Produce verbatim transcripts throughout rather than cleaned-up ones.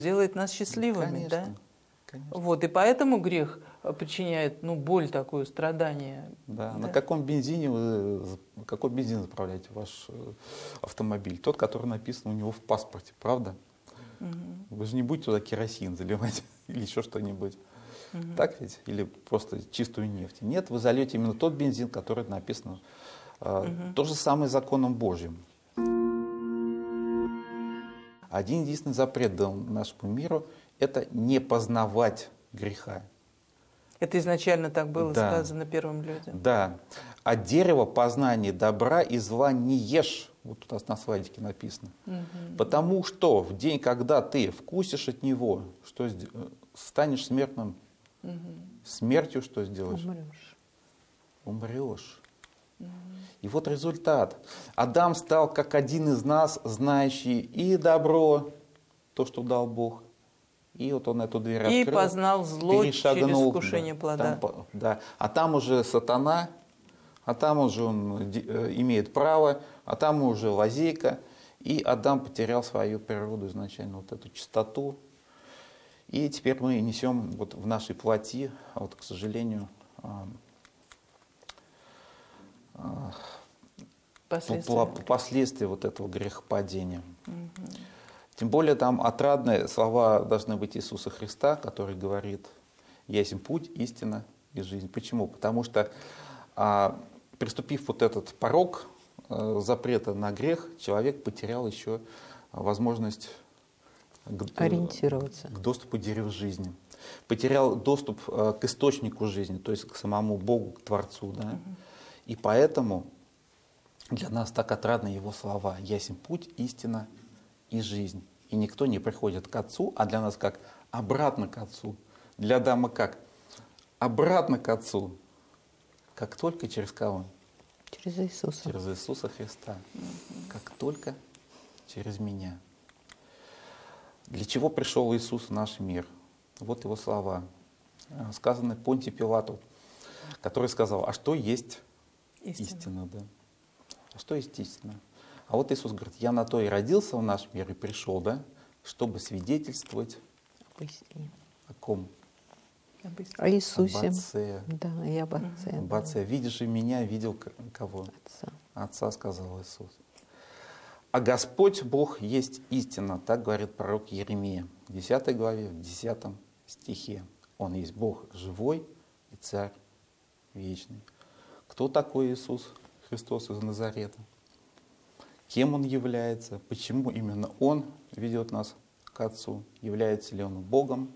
делает нас счастливыми, Конечно, да? конечно. Вот, и поэтому грех причиняет, ну, боль такую, страдание. Да. Да. На каком бензине вы, какой бензин заправляете ваш автомобиль? Тот, который написан у него в паспорте, правда? Угу. Вы же не будете туда керосин заливать или еще что-нибудь. Угу. Так ведь? Или просто чистую нефть. Нет, вы зальете именно тот бензин, который написан. Угу. То же самое с законом Божьим. Один единственный запрет дан нашему миру – это не познавать греха. Это изначально так было Да. сказано первым людям. Да. А дерево познания добра и зла не ешь. Вот тут у нас на слайдике написано. Угу. Потому что в день, когда ты вкусишь от него, что станешь смертным, угу. смертью что сделаешь? Умрешь. Умрешь. Угу. И вот результат. Адам стал как один из нас, знающий и добро, то, что дал Бог. И вот он эту дверь и открыл. И познал зло через вкушение да, плода. Там, да. А там уже сатана, а там уже он имеет право, а там уже лазейка. И Адам потерял свою природу изначально, вот эту чистоту. И теперь мы несем вот в нашей плоти, вот, к сожалению, последствия, последствия вот этого грехопадения. Угу. Тем более там отрадные слова должны быть Иисуса Христа, который говорит: «Я есть путь, истина и жизнь». Почему? Потому что, а, приступив вот этот порог а, запрета на грех, человек потерял еще возможность к, ориентироваться, к доступу к дереву жизни. Потерял доступ а, к источнику жизни, то есть к самому Богу, к Творцу. Да? Угу. И поэтому для нас так отрадны Его слова: «Я есть путь, истина и жизнь». И никто не приходит к Отцу, а для нас как? Обратно к Отцу. Для Адама как? Обратно к Отцу. Как только через кого? Через Иисуса. Через Иисуса Христа. Как только через меня. Для чего пришел Иисус в наш мир? Вот Его слова, сказанные Понтию Пилату, который сказал: а что есть истина? истина да? А что есть истина? А вот Иисус говорит: я на то и родился в наш мир и пришел, да, чтобы свидетельствовать об истине. О ком? Об О Иисусе. Об Отце. Да, и об Отце. Об да. Отце. Видишь же меня, видел кого? Отца. Отца, сказал Иисус. А Господь Бог есть истина, так говорит пророк Иеремия в десятой главе, в десятом стихе. Он есть Бог живой и Царь вечный. Кто такой Иисус Христос из Назарета? Кем Он является? Почему именно Он ведет нас к Отцу? Является ли Он Богом?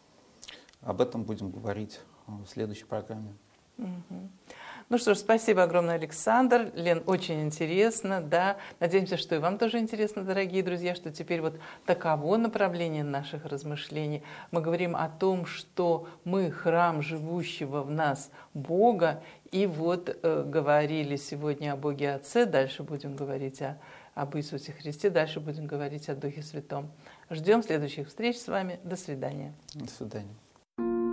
Об этом будем говорить в следующей программе. Угу. Ну что ж, спасибо огромное, Александр. Лен, очень интересно, да. Надеемся, что и вам тоже интересно, дорогие друзья, что теперь вот таково направление наших размышлений. Мы говорим о том, что мы храм живущего в нас Бога. И вот э, говорили сегодня о Боге Отце, дальше будем говорить о, об Иисусе Христе, дальше будем говорить о Духе Святом. Ждем следующих встреч с вами. До свидания. До свидания.